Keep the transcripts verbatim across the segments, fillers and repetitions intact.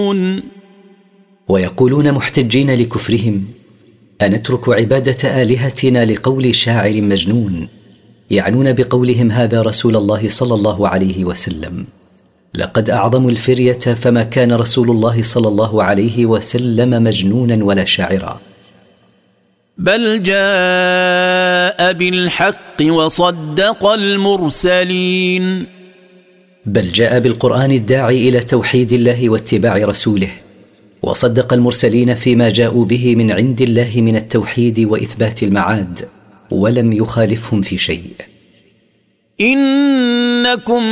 ويقولون محتجين لكفرهم: أنترك عبادة آلهتنا لقول شاعر مجنون، يعنون بقولهم هذا رسول الله صلى الله عليه وسلم. لقد أعظموا الفرية، فما كان رسول الله صلى الله عليه وسلم مجنونا ولا شاعرا. بل جاء بالحق وصدق المرسلين. بل جاء بالقرآن الداعي إلى توحيد الله واتباع رسوله، وصدق المرسلين فيما جاءوا به من عند الله من التوحيد وإثبات المعاد، ولم يخالفهم في شيء. إنكم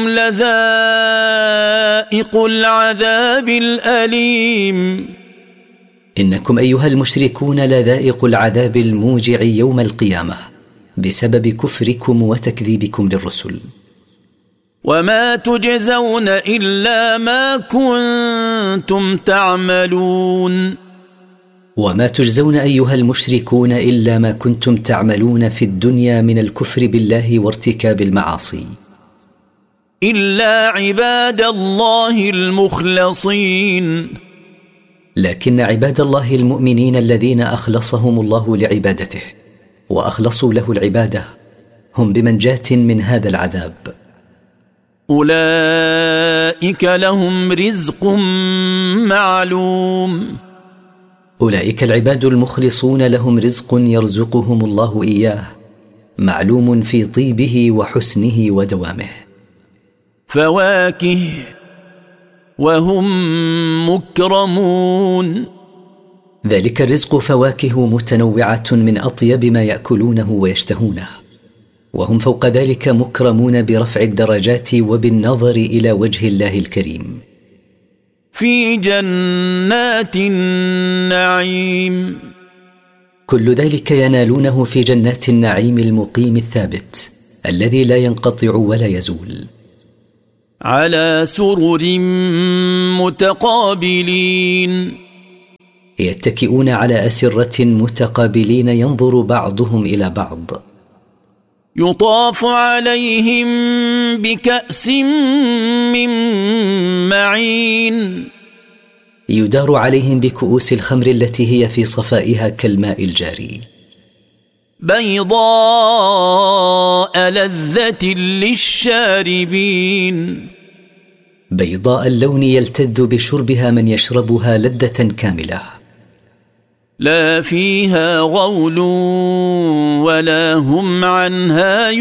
لذائق العذاب الأليم. إنكم أيها المشركون لذائق العذاب الموجع يوم القيامة بسبب كفركم وتكذيبكم للرسل. وما تجزون إلا ما كنتم تعملون. وما تجزون أيها المشركون إلا ما كنتم تعملون في الدنيا من الكفر بالله وارتكاب المعاصي. إلا عباد الله المخلصين. لكن عباد الله المؤمنين الذين أخلصهم الله لعبادته وأخلصوا له العبادة هم بمنجاة من هذا العذاب. أولئك لهم رزق معلوم. أولئك العباد المخلصون لهم رزق يرزقهم الله إياه، معلوم في طيبه وحسنه ودوامه. فواكه وهم مكرمون. ذلك الرزق فواكه متنوعة من أطيب ما يأكلونه ويشتهونه، وهم فوق ذلك مكرمون برفع الدرجات وبالنظر إلى وجه الله الكريم. في جنات النعيم. كل ذلك ينالونه في جنات النعيم المقيم الثابت الذي لا ينقطع ولا يزول. على سرر متقابلين. يتكئون على أسرة متقابلين ينظر بعضهم إلى بعض. يطاف عليهم بكأس من معين. يدار عليهم بكؤوس الخمر التي هي في صفائها كالماء الجاري. بيضاء لذة للشاربين. بيضاء اللون يلتذ بشربها من يشربها لذة كاملة. لا فيها غول ولا هم عنها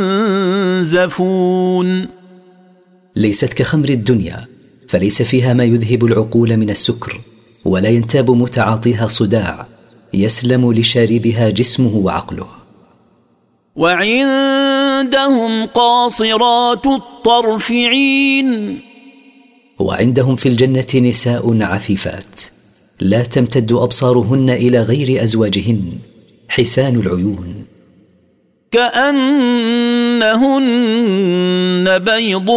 ينزفون. ليست كخمر الدنيا، فليس فيها ما يذهب العقول من السكر، ولا ينتاب متعاطيها صداع، يسلم لشاربها جسمه وعقله. وعندهم قاصرات الطرف عين. وعندهم في الجنة نساء عفيفات لا تمتد أبصارهن إلى غير أزواجهن، حسان العيون. كأنهن بيض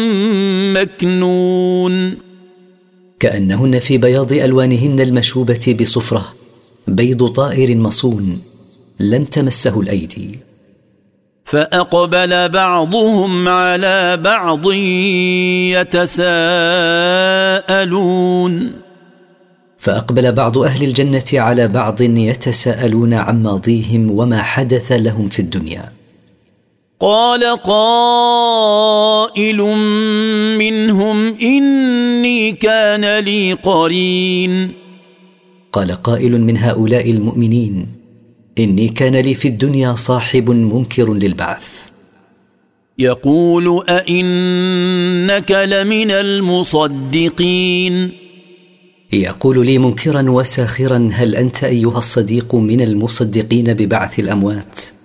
مكنون. كأنهن في بياض ألوانهن المشوبة بصفرة بيض طائر مصون لم تمسه الأيدي. فأقبل بعضهم على بعض يتساءلون. فأقبل بعض أهل الجنة على بعض يتساءلون عن ماضيهم وما حدث لهم في الدنيا. قال قائل منهم إني كان لي قرين. قال قائل من هؤلاء المؤمنين: إني كان لي في الدنيا صاحب منكر للبعث. يقول أئنك لمن المصدقين. يقول لي منكرا وساخرا: هل أنت أيها الصديق من المصدقين ببعث الأموات؟